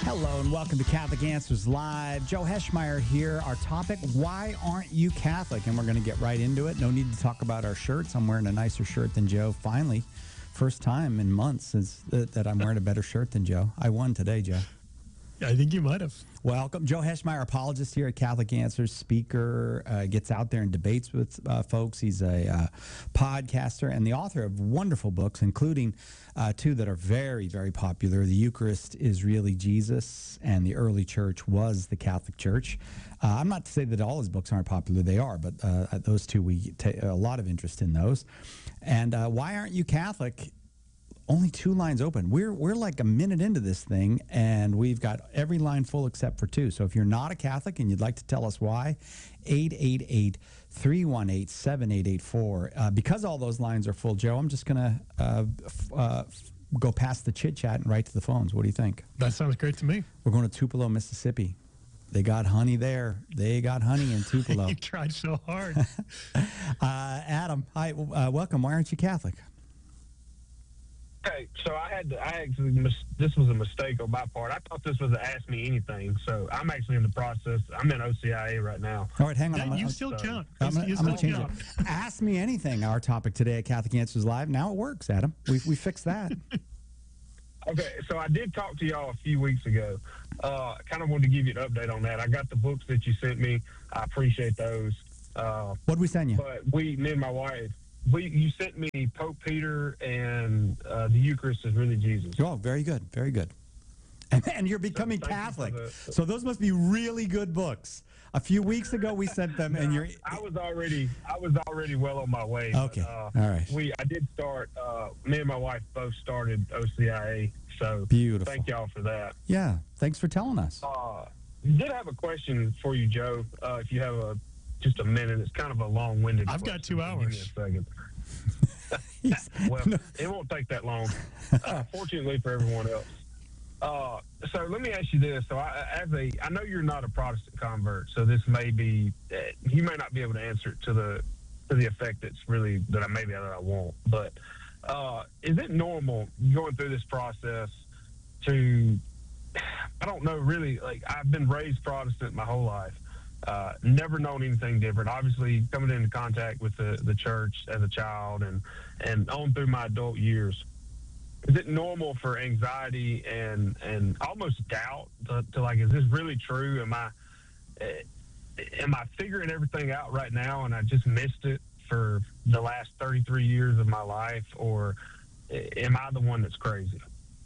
Hello and welcome to Catholic Answers Live. Joe Heschmeyer here. Our topic, why aren't you Catholic? And we're going to get right into it. No need to talk about our shirts. I'm wearing a nicer shirt than Joe. Finally, first time in months that I'm wearing a better shirt than Joe. I won today, Joe. I think you might have. Welcome. Joe Heschmeyer, apologist here at Catholic Answers, speaker, gets out there and debates with folks. He's a podcaster and the author of wonderful books, including two that are very, very popular. The Eucharist is Really Jesus, and The Early Church Was the Catholic Church. I'm not to say that all his books aren't popular. They are, but those two, we take a lot of interest in those. And Why Aren't You Catholic? Only 2 lines open. We're like a minute into this thing, and we've got every line full except for 2. So if you're not a Catholic and you'd like to tell us why, 888-318-7884. Because all those lines are full, Joe, I'm just going to go past the chit-chat and right to the phones. What do you think? That sounds great to me. We're going to Tupelo, Mississippi. They got honey there. They got honey in Tupelo. You tried so hard. Adam, hi. Welcome. Why aren't you Catholic? Okay, so I actually, this was a mistake on my part. I thought this was an Ask Me Anything, so I'm actually in the process. I'm in OCIA right now. All right, hang on. You still count. I'm going to change it. Ask Me Anything, our topic today at Catholic Answers Live. Now it works, Adam. We fixed that. Okay, so I did talk to y'all a few weeks ago. Kind of wanted to give you an update on that. I got the books that you sent me. I appreciate those. What'd we send you? But me and my wife, you sent me Pope Peter and the Eucharist is Really Jesus. Oh, very good. Very good. And you're becoming Catholic. So those must be really good books. A few weeks ago we sent them, and you're. I was already well on my way. Okay. All right. I did start. Me and my wife both started OCIA. So beautiful. Thank y'all for that. Yeah. Thanks for telling us. Did have a question for you, Joe. If you have just a minute, it's kind of a long-winded. I've got 2 hours. Give me a second. Well, it won't take that long. Fortunately for everyone else. So let me ask you this. So I know you're not a Protestant convert, so this may be, you may not be able to answer it to the effect that's really, that I won't. But is it normal going through this process to, I don't know, really, like I've been raised Protestant my whole life. Never known anything different. Obviously, coming into contact with the church as a child and on through my adult years, is it normal for anxiety and almost doubt to like, is this really true? Am I figuring everything out right now and I just missed it for the last 33 years of my life, or am I the one that's crazy?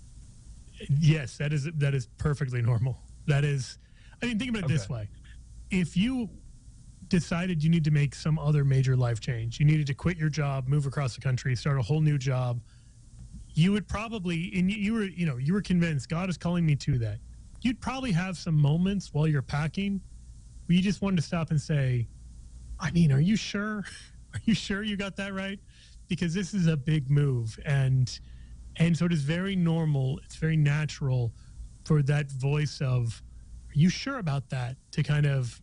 Yes, that is perfectly normal. That is, I mean, think about it this way. If you decided you need to make some other major life change, you needed to quit your job, move across the country, start a whole new job, you would probably, and you were convinced God is calling me to that. You'd probably have some moments while you're packing where you just wanted to stop and say, I mean, are you sure? Are you sure you got that right? Because this is a big move. And so it is very normal. It's very natural for that voice of, are you sure about that, to kind of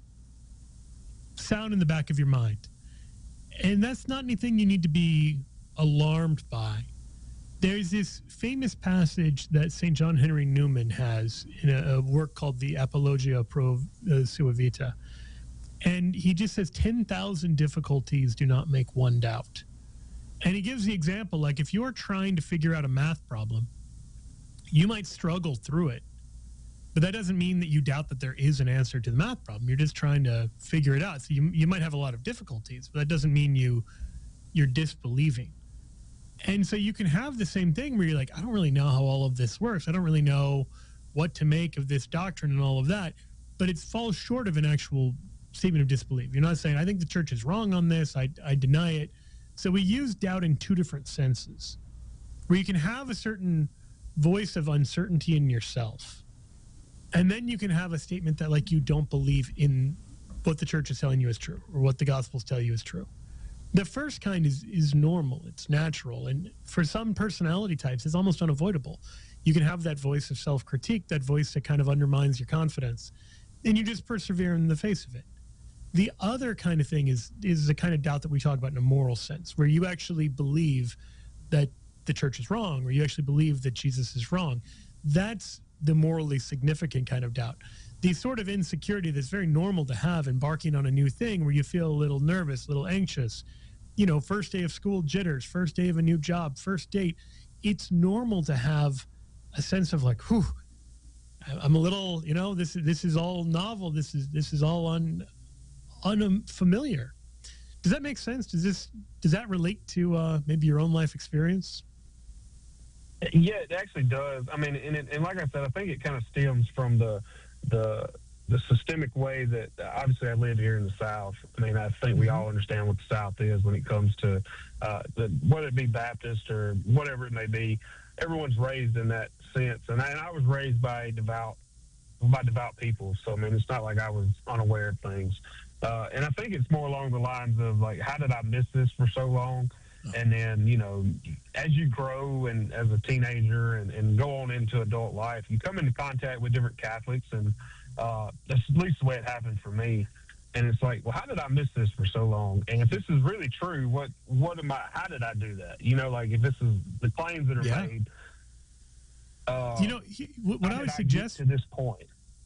sound in the back of your mind. And that's not anything you need to be alarmed by. There's this famous passage that St. John Henry Newman has in a work called the Apologia Pro Sua Vita. And he just says 10,000 difficulties do not make one doubt. And he gives the example, like if you're trying to figure out a math problem, you might struggle through it. But that doesn't mean that you doubt that there is an answer to the math problem. You're just trying to figure it out. So you might have a lot of difficulties, but that doesn't mean you're disbelieving. And so you can have the same thing where you're like, I don't really know how all of this works. I don't really know what to make of this doctrine and all of that. But it falls short of an actual statement of disbelief. You're not saying, I think the church is wrong on this. I deny it. So we use doubt in 2 different senses, where you can have a certain voice of uncertainty in yourself. And then you can have a statement that like you don't believe in what the church is telling you is true or what the gospels tell you is true. The first kind is normal. It's natural. And for some personality types, it's almost unavoidable. You can have that voice of self-critique, that voice that kind of undermines your confidence, and you just persevere in the face of it. The other kind of thing is the kind of doubt that we talk about in a moral sense, where you actually believe that the church is wrong, or you actually believe that Jesus is wrong. That's the morally significant kind of doubt. The sort of insecurity that's very normal to have embarking on a new thing where you feel a little nervous, a little anxious. You know, first day of school jitters, first day of a new job, first date. It's normal to have a sense of like, whew, I'm a little, you know, this is all novel. This is all unfamiliar. Does that make sense? Does that relate to maybe your own life experience? Yeah, it actually does. I mean, and like I said, I think it kind of stems from the systemic way that obviously I live here in the South. I mean, I think we all understand what the South is when it comes to whether it be Baptist or whatever it may be. Everyone's raised in that sense, and I was raised by devout people. So I mean, it's not like I was unaware of things. And I think it's more along the lines of like, how did I miss this for so long? And then, you know, as you grow and as a teenager and go on into adult life, you come into contact with different Catholics, and that's at least the way it happened for me. And it's like, well, how did I miss this for so long? And if this is really true, how did I do that? You know, like if this is the claims that are made. You know, what I would suggest to this point,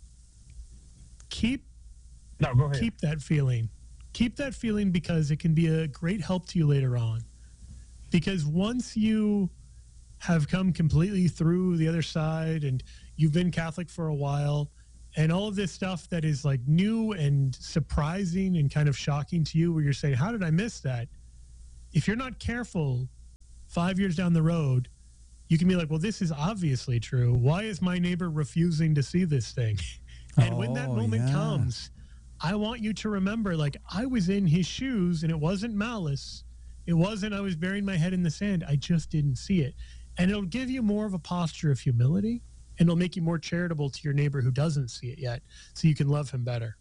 go ahead. Keep that feeling. Keep that feeling, because it can be a great help to you later on. Because once you have come completely through the other side and you've been Catholic for a while, and all of this stuff that is like new and surprising and kind of shocking to you, where you're saying, how did I miss that? If you're not careful, 5 years down the road, you can be like, well, this is obviously true. Why is my neighbor refusing to see this thing? And when that moment comes, I want you to remember, like, I was in his shoes, and it wasn't malice. It wasn't I was burying my head in the sand. I just didn't see it. And it'll give you more of a posture of humility, and it'll make you more charitable to your neighbor who doesn't see it yet, so you can love him better.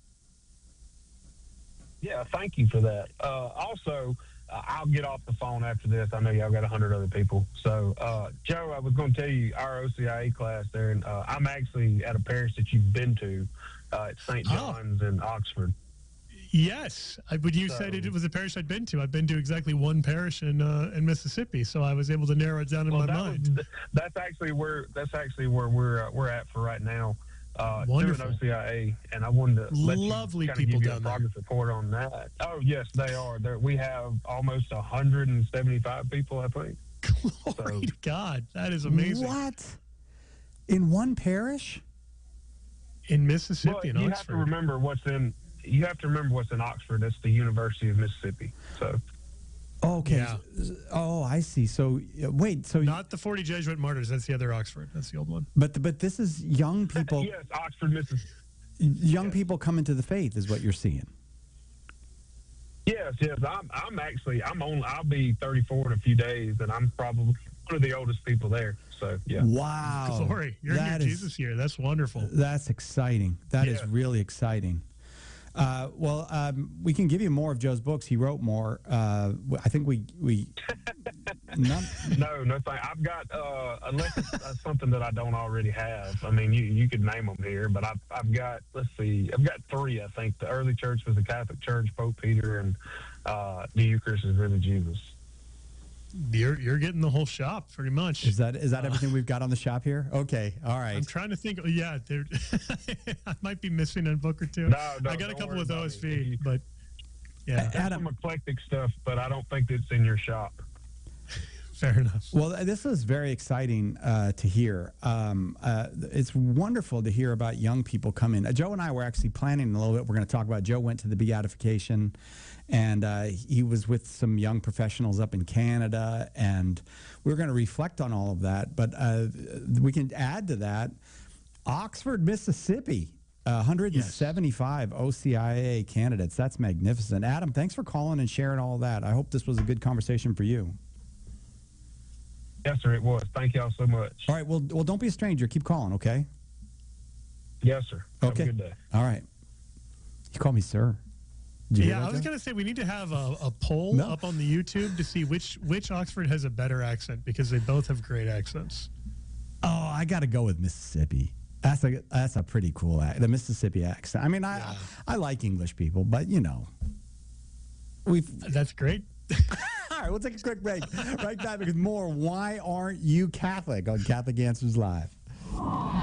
Yeah, thank you for that. Also, I'll get off the phone after this. I know y'all got 100 other people. So, Joe, I was going to tell you our OCIA class there, and I'm actually at a parish that you've been to. It's St. John's in Oxford. Yes, but you said it was a parish I'd been to. I've been to exactly one parish in Mississippi, so I was able to narrow it down in my mind. That's actually where we're at for right now. Wonderful. Doing OCIA, and I wanted to let Lovely you people give you down a there. progress report on that. Oh yes, they are. We have almost 175 people, I think. Glory to God, that is amazing. What? In one parish? In Mississippi, in you Oxford. have to remember what's in Oxford. That's the University of Mississippi. So. Okay. Yeah. Oh, I see. So wait. So not the 40 Jesuit martyrs. That's the other Oxford. That's the old one. But this is young people. Yes, Oxford, Mississippi. Young people come into the faith is what you're seeing. Yes. I'll be 34 in a few days, and I'm probably one of the oldest people there. So yeah. Wow. Glory. You're in your Jesus year. That's wonderful. That's exciting. That is really exciting. We can give you more of Joe's books. He wrote more. I think we no, thank. I've got unless it's something that I don't already have. I mean, you could name them here, but I've got. Let's see. I've got 3. I think the early church was the Catholic Church, Pope Peter, and the Eucharist is really Jesus. You're getting the whole shop pretty much. Is that everything we've got on the shop here? Okay, all right. I'm trying to think. Yeah, I might be missing a book or two. No, I got a couple with OSV, but yeah, Adam, some eclectic stuff, but I don't think it's in your shop. Fair enough. Well, this is very exciting to hear. It's wonderful to hear about young people coming. Joe and I were actually planning a little bit. We're going to talk about. Joe went to the beatification, and he was with some young professionals up in Canada, and we're going to reflect on all of that. But we can add to that, Oxford, Mississippi, 175 OCIA candidates. That's magnificent. Adam, thanks for calling and sharing all of that. I hope this was a good conversation for you. Yes, sir, it was. Thank y'all so much. All right, well, don't be a stranger. Keep calling, okay? Yes, sir. Okay. Have a good day. All right. You call me sir. Yeah, I was going to say we need to have a poll up on the YouTube to see which Oxford has a better accent, because they both have great accents. Oh, I got to go with Mississippi. That's a pretty cool the Mississippi accent. I mean, I like English people, but you know, that's great. All right, we'll take a quick break. Right back with more Why Aren't You Catholic on Catholic Answers Live.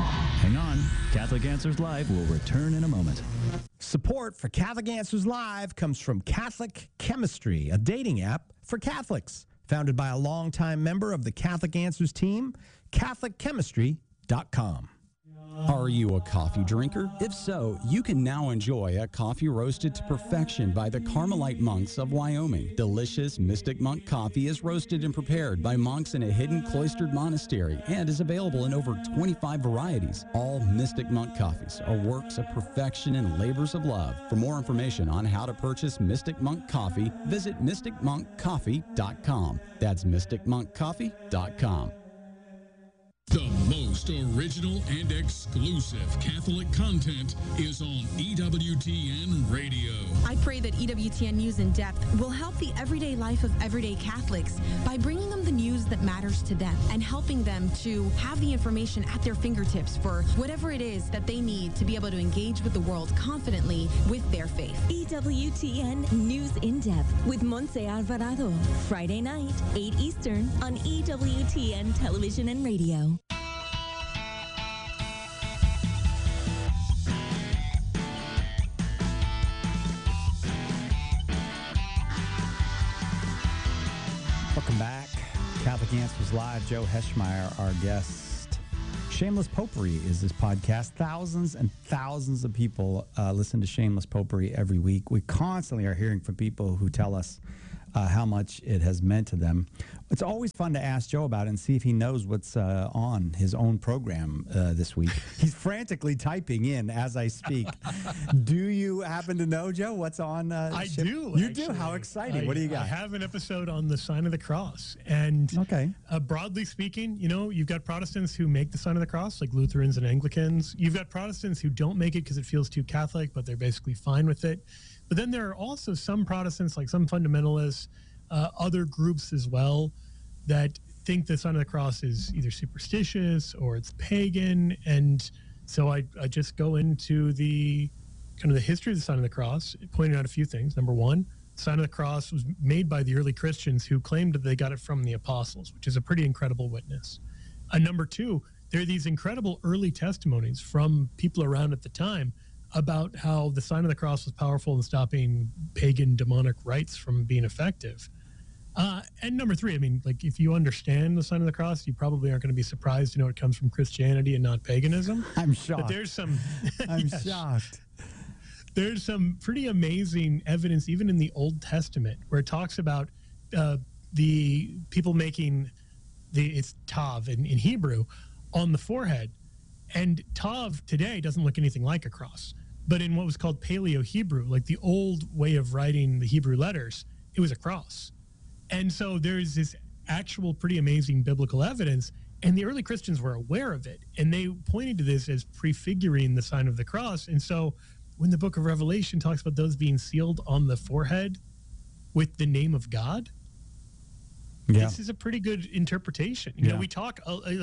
Hang on. Catholic Answers Live will return in a moment. Support for Catholic Answers Live comes from Catholic Chemistry, a dating app for Catholics. Founded by a longtime member of the Catholic Answers team, CatholicChemistry.com. Are you a coffee drinker? If so, you can now enjoy a coffee roasted to perfection by the Carmelite monks of Wyoming. Delicious Mystic Monk coffee is roasted and prepared by monks in a hidden cloistered monastery and is available in over 25 varieties. All Mystic Monk coffees are works of perfection and labors of love. For more information on how to purchase Mystic Monk coffee, visit mysticmonkcoffee.com. That's mysticmonkcoffee.com. The most original and exclusive Catholic content is on EWTN Radio. I pray that EWTN News in Depth will help the everyday life of everyday Catholics by bringing them the news that matters to them and helping them to have the information at their fingertips for whatever it is that they need to be able to engage with the world confidently with their faith. EWTN News in Depth with Montse Alvarado. Friday night, 8 Eastern on EWTN Television and Radio. Welcome back. Catholic Answers Live. Joe Heschmeyer, our guest. Shameless Popery is this podcast. Thousands and thousands of people listen to Shameless Popery every week. We constantly are hearing from people who tell us how much it has meant to them. It's always fun to ask Joe about it and see if he knows what's on his own program this week. He's frantically typing in as I speak. Do you happen to know, Joe, what's on? I do. You do? How exciting. What do you got? I have an episode on the sign of the cross. And broadly speaking, you know, you've got Protestants who make the sign of the cross, like Lutherans and Anglicans. You've got Protestants who don't make it because it feels too Catholic, but they're basically fine with it. But then there are also some Protestants, like some fundamentalists, other groups as well, that think the sign of the cross is either superstitious or it's pagan. And so I just go into the kind of the history of the sign of the cross, pointing out a few things. Number one, the sign of the cross was made by the early Christians who claimed that they got it from the apostles, which is a pretty incredible witness. Number two, there are these incredible early testimonies from people around at the time about how the sign of the cross was powerful in stopping pagan demonic rites from being effective. And number three, I mean, like, if you understand the sign of the cross, you probably aren't going to be surprised to know it comes from Christianity and not paganism. I'm shocked. But there's some... I'm shocked. There's some pretty amazing evidence, even in the Old Testament, where it talks about the people making it's tav in Hebrew on the forehead. And tav today doesn't look anything like a cross. But in what was called Paleo-Hebrew, like the old way of writing the Hebrew letters, it was a cross. And so there's this actual pretty amazing biblical evidence, and the early Christians were aware of it, and they pointed to this as prefiguring the sign of the cross. And so when the book of Revelation talks about those being sealed on the forehead with the name of God, this is a pretty good interpretation. You know, we talk,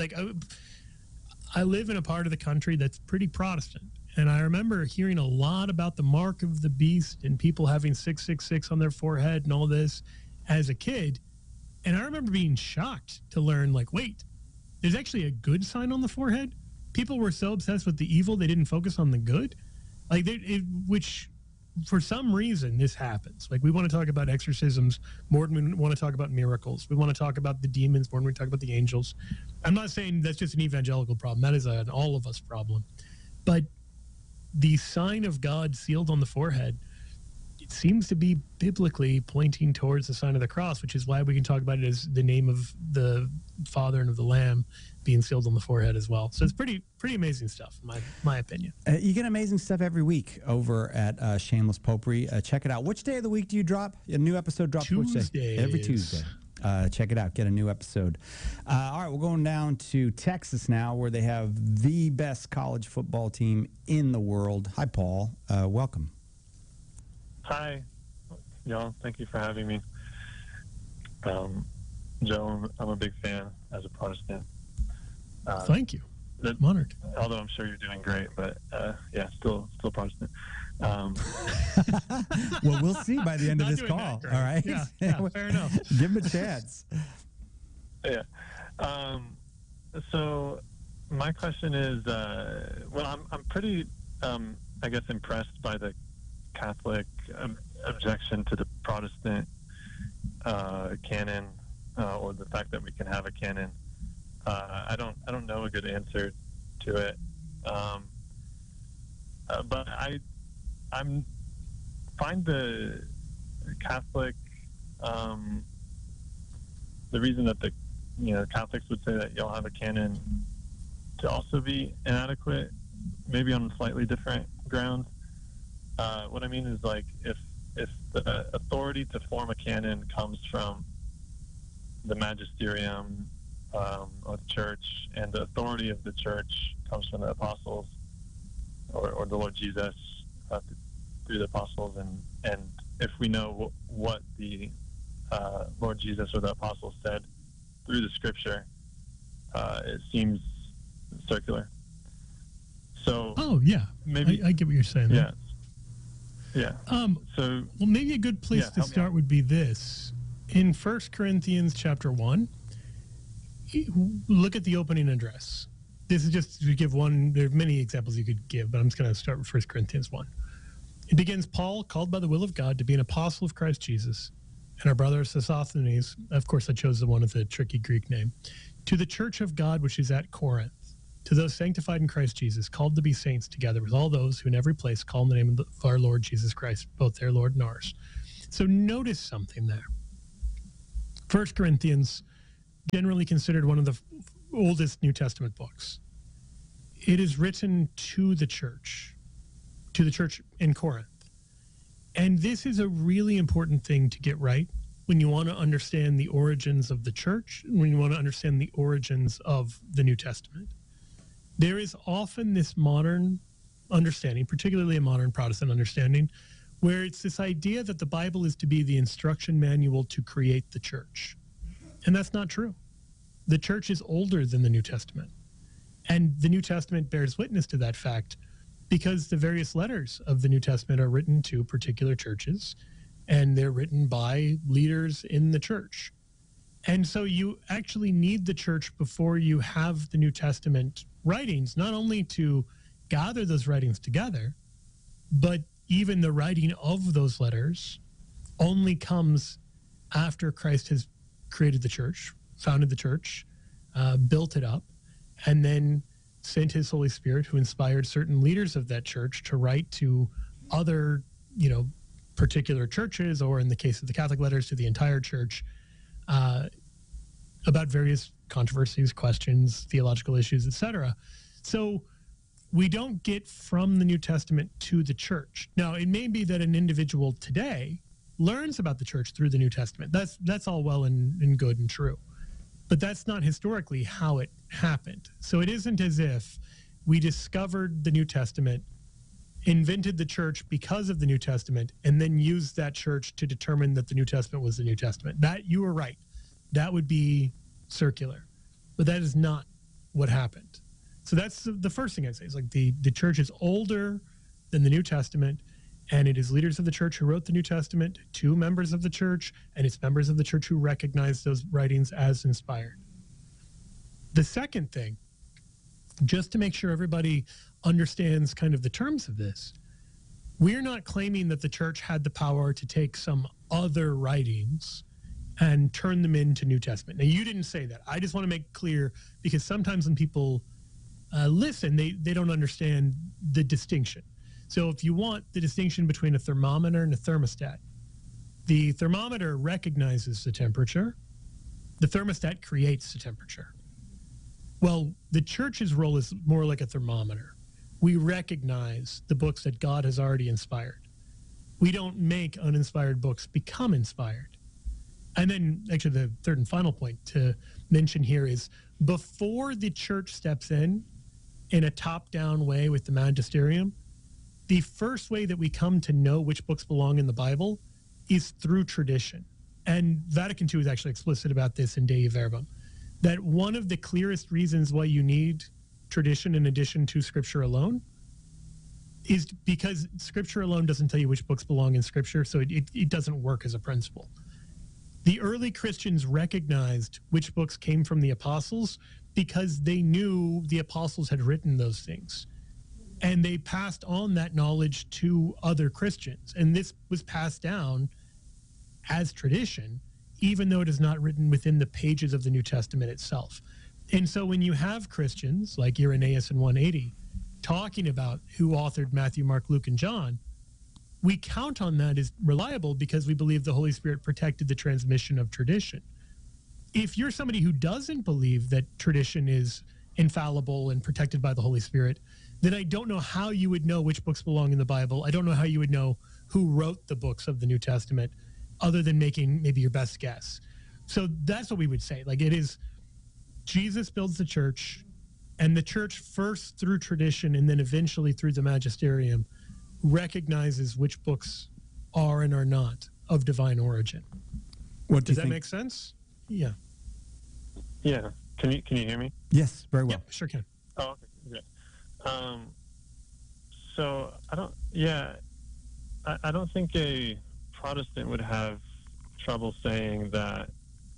I live in a part of the country that's pretty Protestant. And I remember hearing a lot about the mark of the beast and people having 666 on their forehead and all this as a kid. And I remember being shocked to learn, like, wait, there's actually a good sign on the forehead? People were so obsessed with the evil, they didn't focus on the good? Like, which, for some reason, this happens. Like, we want to talk about exorcisms more than we want to talk about miracles. We want to talk about the demons more than we talk about the angels. I'm not saying that's just an evangelical problem. That is an all of us problem. But the sign of God sealed on the forehead, it seems to be biblically pointing towards the sign of the cross, which is why we can talk about it as the name of the Father and of the Lamb being sealed on the forehead as well. So it's pretty amazing stuff, in my opinion. You get amazing stuff every week over at Shameless Popery. Check it out. Which day of the week do you drop? A new episode drops which day? Every Tuesday. Check it out. Get a new episode. All right, we're going down to Texas now, where they have the best college football team in the world. Hi, Paul. Welcome. Hi, y'all. Thank you for having me. Joe, I'm a big fan as a Protestant. Thank you. I'm honored. Although I'm sure you're doing great, but still Protestant. Well, we'll see by the end of this call. All right. Yeah, fair enough. Give him a chance. Yeah. So my question is, well, I'm pretty, I guess, impressed by the Catholic objection to the Protestant canon, or the fact that we can have a canon. I don't know a good answer to it, but I find the Catholic, the reason that the Catholics would say that y'all have a canon to also be inadequate, maybe on slightly different grounds. What I mean is, like, if the authority to form a canon comes from the magisterium of the church, and the authority of the church comes from the apostles or the Lord Jesus through the apostles, and if we know what the Lord Jesus or the apostles said through the scripture, it seems circular. So, maybe I get what you're saying. Yeah. So, well, maybe a good place to start would be this. In 1 Corinthians chapter 1, look at the opening address. This is just to give one. There are many examples you could give, but I'm just going to start with 1 Corinthians 1. It begins, Paul, called by the will of God to be an apostle of Christ Jesus, and our brother Sosthenes, of course I chose the one with the tricky Greek name, to the church of God which is at Corinth, to those sanctified in Christ Jesus, called to be saints, together with all those who in every place call in the name of our Lord Jesus Christ, both their Lord and ours. So notice something there. 1 Corinthians, generally considered one of the oldest New Testament books. It is written to the church in Corinth. And this is a really important thing to get right when you want to understand the origins of the church, when you want to understand the origins of the New Testament. There is often this modern understanding, particularly a modern Protestant understanding, where it's this idea that the Bible is to be the instruction manual to create the church. And that's not true. The church is older than the New Testament. And the New Testament bears witness to that fact because the various letters of the New Testament are written to particular churches, and they're written by leaders in the church. And so you actually need the church before you have the New Testament writings, not only to gather those writings together, but even the writing of those letters only comes after Christ has created the church, founded the church, built it up, and then sent his Holy Spirit, who inspired certain leaders of that church to write to other, particular churches, or in the case of the Catholic letters, to the entire church, about various controversies, questions, theological issues, etc. So we don't get from the New Testament to the church. Now, it may be that an individual today learns about the church through the New Testament. That's all well and good and true. But that's not historically how it happened. So it isn't as if we discovered the New Testament, invented the church because of the New Testament, and then used that church to determine that the New Testament was the New Testament. That, you were right. That would be circular. But that is not what happened. So that's the first thing I'd say. Is like the church is older than the New Testament, and it is leaders of the church who wrote the New Testament to members of the church, and it's members of the church who recognize those writings as inspired. The second thing, just to make sure everybody understands kind of the terms of this, we're not claiming that the church had the power to take some other writings and turn them into New Testament. Now, you didn't say that. I just want to make clear, because sometimes when people listen, they don't understand the distinction. So if you want the distinction between a thermometer and a thermostat, the thermometer recognizes the temperature. The thermostat creates the temperature. Well, the church's role is more like a thermometer. We recognize the books that God has already inspired. We don't make uninspired books become inspired. And then actually the third and final point to mention here is, before the church steps in a top-down way with the magisterium, the first way that we come to know which books belong in the Bible is through tradition. And Vatican II is actually explicit about this in Dei Verbum, that one of the clearest reasons why you need tradition in addition to Scripture alone is because Scripture alone doesn't tell you which books belong in Scripture, so it doesn't work as a principle. The early Christians recognized which books came from the apostles because they knew the apostles had written those things. And they passed on that knowledge to other Christians. And this was passed down as tradition, even though it is not written within the pages of the New Testament itself. And so when you have Christians like Irenaeus in 180 talking about who authored Matthew, Mark, Luke, and John, we count on that as reliable because we believe the Holy Spirit protected the transmission of tradition. If you're somebody who doesn't believe that tradition is infallible and protected by the Holy Spirit, then I don't know how you would know which books belong in the Bible. I don't know how you would know who wrote the books of the New Testament other than making maybe your best guess. So that's what we would say. Like, it is Jesus builds the church, and the church first through tradition and then eventually through the magisterium recognizes which books are and are not of divine origin. Does that make sense? Yeah. Yeah. Can you hear me? Yes, very well. Yeah, sure can. Oh, okay. Good. So I don't think a Protestant would have trouble saying that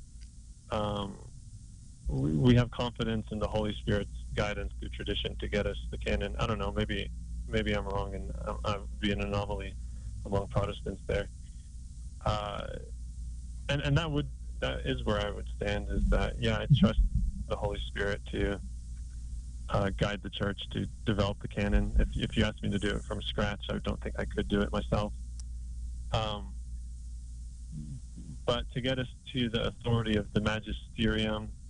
we have confidence in the Holy Spirit's guidance through tradition to get us the canon. I don't know. Maybe I'm wrong, and I'd be an anomaly among Protestants there. And that is where I would stand. Is that I trust the Holy Spirit to guide the church to develop the canon. If you asked me to do it from scratch, I don't think I could do it myself. But to get us to the authority of the magisterium